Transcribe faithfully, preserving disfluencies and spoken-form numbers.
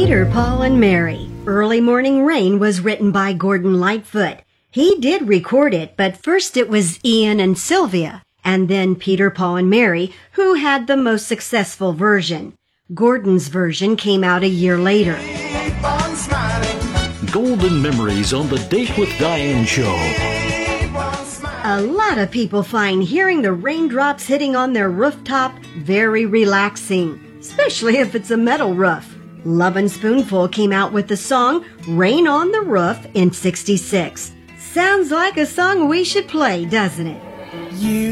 Peter, Paul, and Mary. Early Morning Rain was written by Gordon Lightfoot. He did record it, but first it was Ian and Sylvia, and then Peter, Paul, and Mary, who had the most successful version. Gordon's version came out a year later. Golden memories on the Date with Diane show. A lot of people find hearing the raindrops hitting on their rooftop very relaxing, especially if it's a metal roof. Lovin' Spoonful came out with the song Rain on the Roof in sixty-six. Sounds like a song we should play, doesn't it? You